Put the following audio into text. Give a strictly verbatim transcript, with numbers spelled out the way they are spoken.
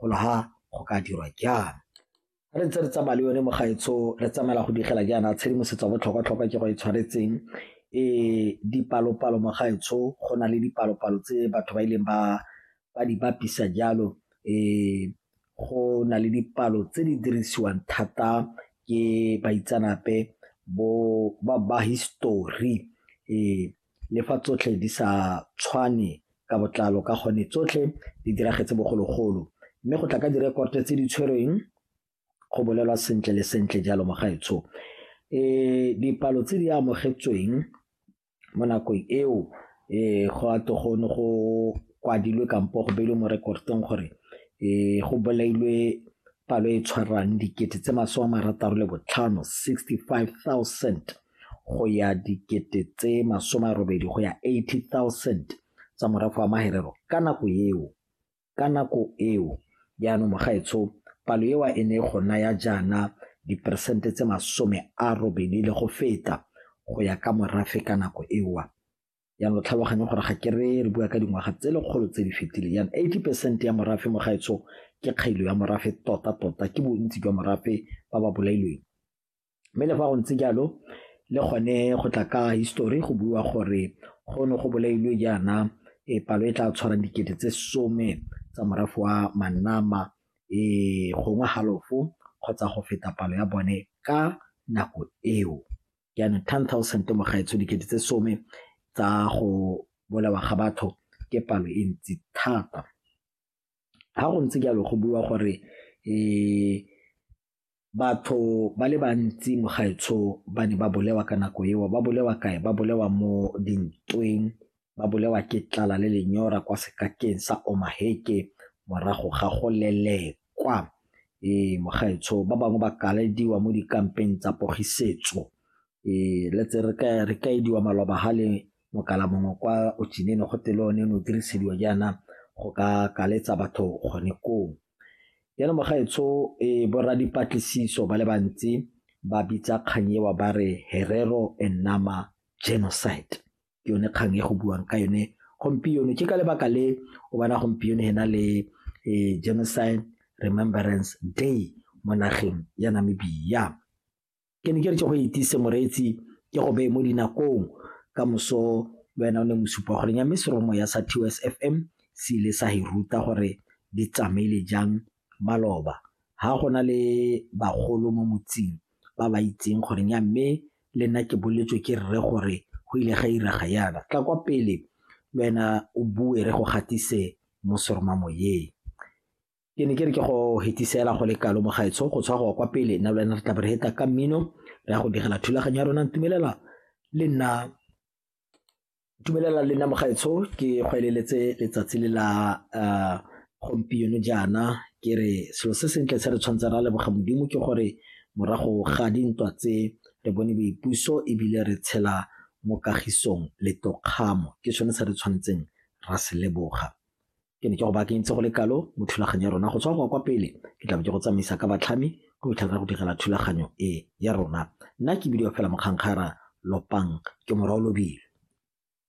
le ha go ka dirwa jaana. Re ntse re tsamaya le yone mo gaetsho re tsamaela go digela jaana tshedimosetso ya botlhokwa-tlhokwa ke go e tshwaretseng um dipalo-palo mo gaetsho go na le dipalo-palo tse batho ba ileng ba ba di bapisa jalo um go na le dipalo tse di dirisiwang thata ke baitsanape bo ba history um le fa tsotlhe di sa tshwane ka botlalo ka gone tsotlhe di diragetse bogologolo mme go tla ka direkoto tse di tshwerweng go bolelwa sentle le sentle jalo mo gaetsho. um dipalo tse di amogetsweng mo nakong eo um go ato gone go kwadilwe kampo go beilwe mo rekoteng gore um go bolailwe palo e tshwarang dikete tse masome a marataro le botlhano sixty-five thousand go ya dikete tse masome a robedi go ya eighty thousand tsa morafe wa maherero ka nako eo ka nako eo jaanong mo gaetsho palo eo e ne go naya jaana diperesente tse masome a robedi le go feta go ya ka morafe ka nako eo. Jaanong tlhaloganya gore ga ke re re bua ka dingwaga tse lekgolo tse di fetileng jaanong eighty percent ya morafe mo gaetsho ke kgailo ya morafe tota-tota ke bontsi jwa morafe ba ba bolailweng. Mme le fa go ntse jalo le gone go tla ka history go bua gore go ne go bolailwe jaana e palo e tla tshwarang dikete tse some tsa morafe wa Manama e gongwe halofo kgotsa go feta palo ya bone ka nako eo. Jaanong ten thousand mo gaetsho dikete tse some tsa go bolawa ga batho ke palo e ntsi thata. Ha go ntse jalo go bua gore um batho ba le bantsi mo gaetsho ba ne ba bolewa ka nako eo. Ba bolewa kae? Ba bolewa mo dintweng, ba bolewa ke tlala le lenyora kwa sekakeng sa Omaheke morago ga go lelekwa um mo gaetsho. Ba bangwe ba kalediwa mo dikampeng tsa pogisetso um letse re kaediwa maloba ha le mokala mongwe kwa Ojinene go tele one no dirisediwa jaana go ka kaletsa batho gone koo. Jaanong mo gaetsho um borra dipatlisiso ba le bantsi ba bitsa kgang ewa ba re Herero and Nama genocide ke yone kgang e go buang ka yone gompieno. Ke ka lebaka le o bona gompieno he na le um genocide remembrance day mo nageng ya Namibia. Ke ne ke re ke go itise moreetsi ke go beye mo dinakong ka moso le wena o ne mosupa gore nya meseromo ya sa T O S F M se ile sa hi ruta gore di tsamaile jang maloba. Ha go na le bagolo mo motsing ba ba itseng gore nya mme le nna ke boletswe ke rre gore go ile ga iraga yana, tla kwa pele le wena o bue re go gatise mo seromamoyeng. Ke ne ke re ke go hetisela go le kalo mo gaetsho go tshwa go kwa pele nna le wena re tla be re heta ka mmino re ya go digela thulaganyo ya rona. Ntumelela le nna tumelela le nna mo gaetsho ke go eleletse letsatsi le la uh, gompieno jaana ke re selo se sentle se re tshwanetse ra leboga modimo ke gore morago ga dintwa tse re bone boipuso ebile re tshela mo kagisong le tokgamo ke sone se re tshwanetseng ra se leboga. Ke ne ke go bakentse go le kalo mo thulaganyo ya rona go tswa go kwa pele ke tla be ke go tsamaisa ka batlhami go itlhaka go digela thulaganyo e ya rona. Nna ke bidio fela mokgangkgara Lopang ke Morao Lobile.